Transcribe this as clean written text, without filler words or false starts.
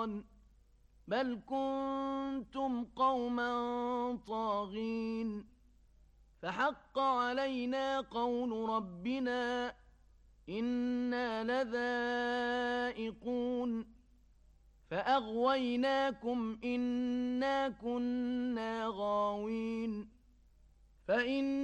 الشيطان بل كنتم قوما طاغين فحق علينا قول ربنا إنا لذائقون فأغويناكم إنا كنا غاوين